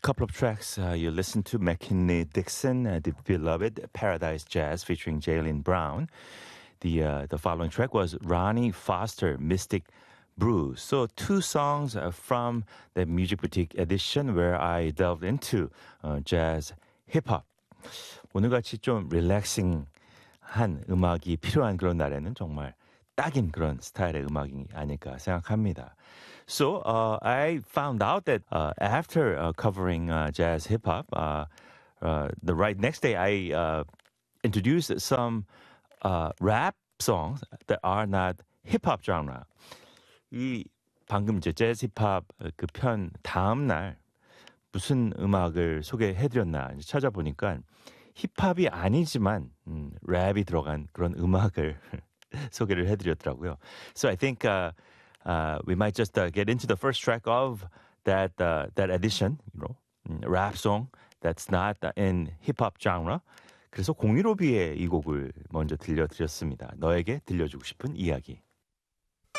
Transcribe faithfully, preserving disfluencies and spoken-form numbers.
couple of tracks uh, you listened to McKinley Dixon, uh, the beloved Paradise Jazz featuring Jalen Brown. The uh, the following track was Ronnie Foster, Mystic Brews. So two songs uh, from the Music Boutique edition where I delved into uh, jazz, hip-hop. 오늘같이 좀 릴렉싱한 음악이 필요한 그런 날에는 정말 딱인 그런 스타일의 음악이 아닐까 생각합니다. So uh, I found out that uh, after uh, covering uh, jazz hip hop, uh, uh, the right next day I uh, introduced some uh, rap songs that are not hip hop genre. 이 방금 이제 재즈 힙합 그 편 다음 날 무슨 음악을 소개해드렸나 찾아보니까 힙합이 아니지만 음, 랩이 들어간 그런 음악을 소개를 해드렸더라고요. So I think. Uh, Uh, we might just uh, get into the first track of that uh, that edition, you know, rap song that's not in hip-hop genre. 그래서 공일오비의 이 곡을 먼저 들려드렸습니다. 너에게 들려주고 싶은 이야기.